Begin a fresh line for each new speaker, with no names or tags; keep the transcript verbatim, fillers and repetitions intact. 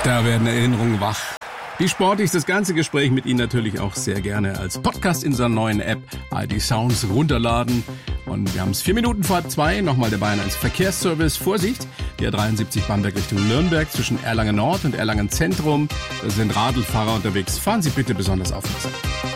Da werden Erinnerungen wach. Wie sportlich das ganze Gespräch mit Ihnen natürlich auch sehr gerne als Podcast in seiner neuen App A R D Sounds runterladen. Und wir haben es vier Minuten vor zwei. Nochmal der Bayern eins Verkehrsservice. Vorsicht, die A dreiundsiebzig Bamberg Richtung Nürnberg zwischen Erlangen Nord und Erlangen Zentrum. Da sind Radlfahrer unterwegs. Fahren Sie bitte besonders aufmerksam.